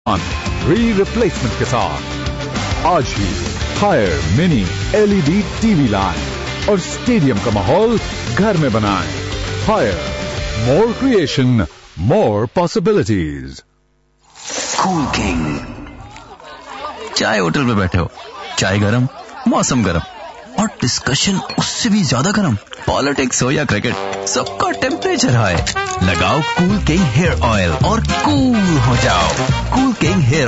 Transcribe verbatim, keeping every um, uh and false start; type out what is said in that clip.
Free replacement के साथ आज ही हायर मिनी एलईडी टीवी लाएं और स्टेडियम का माहौल घर में बनाएं। हायर, मोर क्रिएशन, मोर पॉसिबिलिटीज। Cool king. चाय होटल में बैठे हो, चाय गरम, मौसम गरम और डिस्कशन उससे भी ज्यादा गरम। पॉलिटिक्स हो या क्रिकेट, सबका टेम्परेचर हाई। लगाओ कूल किंग हेयर ऑयल और कूल हो जाओ। Cool king hair